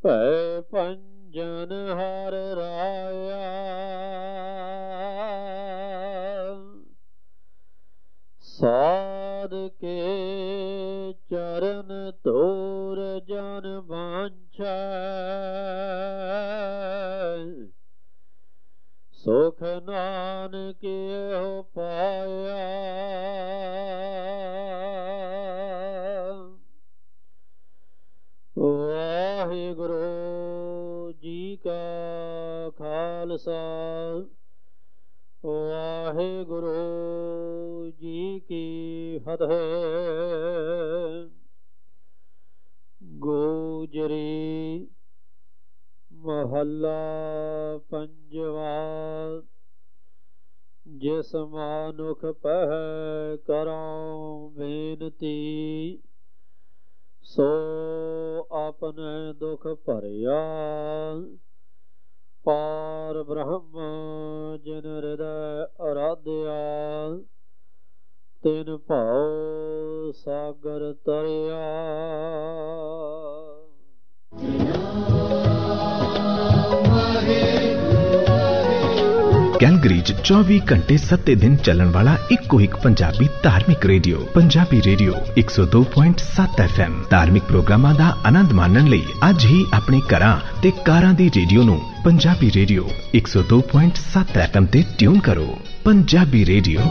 ਭੈ ਪੰਜਨ ਹਰ ਰਾਇਆ, ਸਾਧ ਕੇ ਚਰਨ ਧੂਰ ਜਨ ਵਾਂਛੈ, ਸੁਖ ਨਾਨਕ ਇਹੋ ਪਾਇਆ। ਵਾਹਿਗੁਰੂ ਜੀ ਕਾ ਖਾਲਸਾ, ਵਾਹਿਗੁਰੂ ਜੀ ਕੀ ਫਤਿਹ। ਗੋਜਰੀ ਮਹੱਲਾ ਪੰਜਵਾ। ਜਿਸ ਮਾਨੁਖ ਪਹਿ ਕਰਾਂ ਬੇਨਤੀ, ਸੋ ਆਪਣੇ ਦੁਖ ਭਰਿਆ। ਪਾਰ ਬ੍ਰਹਮ ਜਿਨ ਹਿਰਦੈ ਅਰਾਧਿਆ, ਤਿਨ ਭਉ ਸਾਗਰ ਤਰਿਆ। ਕੈਲਗਰੀ 'ਚ 24 ਘੰਟੇ 7 ਦਿਨ ਚੱਲਣ ਵਾਲਾ ਇੱਕੋ ਇੱਕ ਪੰਜਾਬੀ ਧਾਰਮਿਕ ਰੇਡੀਓ, ਪੰਜਾਬੀ ਰੇਡੀਓ 102.7 FM। ਧਾਰਮਿਕ ਪ੍ਰੋਗਰਾਮਾਂ ਦਾ ਆਨੰਦ ਮਾਣਨ ਲਈ ਅੱਜ ਹੀ ਆਪਣੇ ਘਰਾਂ ਤੇ ਕਾਰਾਂ ਦੀ ਰੇਡੀਓ ਨੂੰ ਪੰਜਾਬੀ ਰੇਡੀਓ 102.7 FM ਤੇ ਟਿਊਨ ਕਰੋ। ਪੰਜਾਬੀ ਰੇਡੀਓ